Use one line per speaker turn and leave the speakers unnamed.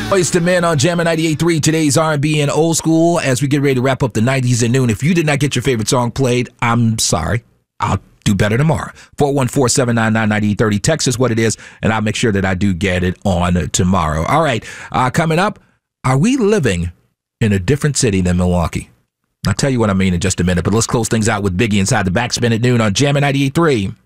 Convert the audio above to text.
Boyz II Men on Jammin' 98.3, today's R&B and old school. As we get ready to wrap up the 90s at noon, if you did not get your favorite song played, I'm sorry. I'll do better tomorrow. 414-799-9830. Text is what it is, and I'll make sure that I do get it on tomorrow. All right, coming up, are we living in a different city than Milwaukee? I'll tell you what I mean in just a minute, but let's close things out with Biggie inside the Backspin at noon on Jammin' 98.3.